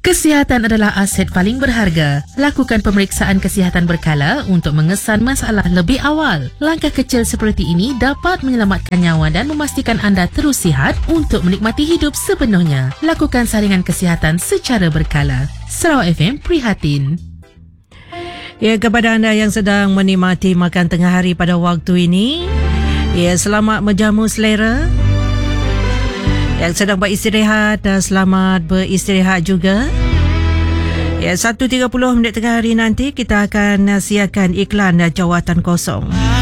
Kesihatan adalah aset paling berharga. Lakukan pemeriksaan kesihatan berkala untuk mengesan masalah lebih awal. Langkah kecil seperti ini dapat menyelamatkan nyawa dan memastikan anda terus sihat untuk menikmati hidup sepenuhnya. Lakukan saringan kesihatan secara berkala. Sarawak FM prihatin. Ya, kepada anda yang sedang menikmati makan tengah hari pada waktu ini, ya, selamat menjamu selera. Yang sedang beristirahat, selamat beristirahat juga. Ya, 1.30 tengah hari nanti kita akan siarkan iklan jawatan kosong.